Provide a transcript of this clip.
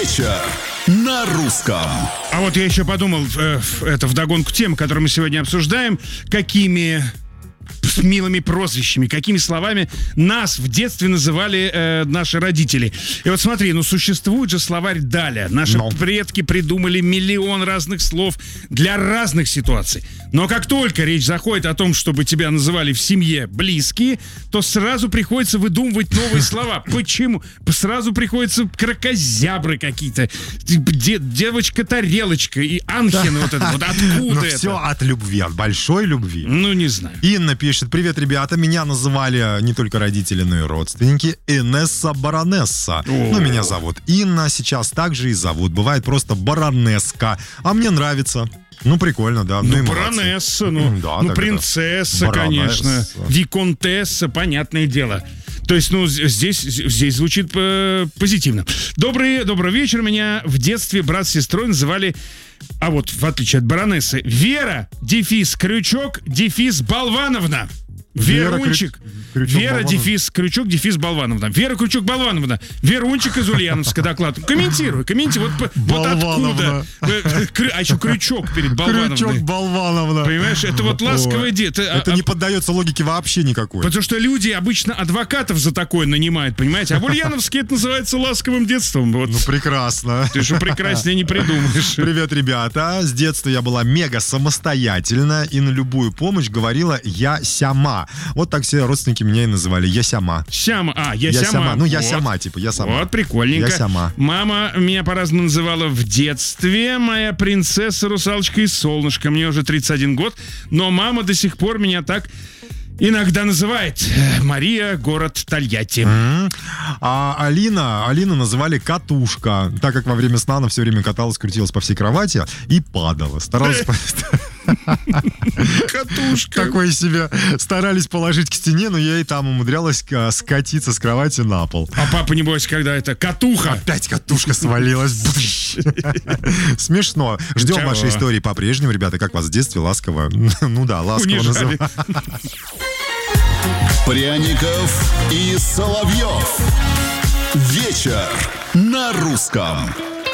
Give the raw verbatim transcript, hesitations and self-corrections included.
Вечер на русском. А вот я еще подумал, э, это вдогонку тем, которую мы сегодня обсуждаем, какими с милыми прозвищами, какими словами нас в детстве называли э, наши родители. И вот смотри, ну существует же словарь Даля. Наши Но. предки придумали миллион разных слов для разных ситуаций. Но как только речь заходит о том, чтобы тебя называли в семье близкие, то сразу приходится выдумывать новые слова. Почему? Сразу приходится кракозябры какие-то, де- девочка-тарелочка и Анхен вот это вот. Откуда Но это? все от любви, от большой любви. Ну, не знаю. Инна пишет: привет, ребята, меня называли не только родители, но и родственники Инесса Баронесса. Ну, меня зовут Инна, сейчас также и зовут. Бывает просто Баронеска. А мне нравится. Ну, прикольно, да. Ну, и баронесса, ну, Да, ну так принцесса, это. конечно, Баронесса. виконтесса, понятное дело. То есть, ну, здесь, здесь звучит э, позитивно. Добрый, добрый вечер. Меня в детстве брат с сестрой называли, а вот в отличие от баронессы, Вера, дефис, Крючок, дефис, Болвановна. Вера, Верунчик. Крючок, Вера, Болвановна. дефис, Крючок, дефис, Болвановна. Вера, Крючок, Болвановна. Верунчик из Ульяновска доклад. Комментируй, комментируй. Вот, вот откуда. Крю- А еще Крючок перед Болвановной. Крючок Болвановна. Понимаешь, это вот ласковое дето. Это не поддается логике вообще никакой. Потому что люди обычно адвокатов за такое нанимают, понимаете? А в Ульяновске это называется ласковым детством. Вот. Ну, прекрасно. Ты что прекраснее не придумаешь. Привет, ребята. С детства я была мега самостоятельна и на любую помощь говорила «я сяма». Вот так все родственники меня и называли «я сяма». Сяма. А, я, Я сяма. сяма. Ну, я Вот. сяма, типа, я сама. Вот, прикольненько. Я сяма. Мама меня по-разному называла в детстве. Моя принцесса, русалочка и солнышко. Мне уже тридцать один год, но мама до сих пор меня так иногда называет. Мария, город Тольятти. М. А Алина, Алина называли «катушка», так как во время сна она все время каталась, крутилась по всей кровати и падала. Старалась... Катушка. Такое себе. Старались положить к стене, но я и там умудрялась а, скатиться с кровати на пол. А папа, небось, когда это катуха. Опять катушка свалилась. Смешно. Ждем Чего? вашей истории по-прежнему, ребята. Как вас в детстве ласково... Ну да, ласково Унижали. называли. Пряников и Соловьев. Вечер на русском.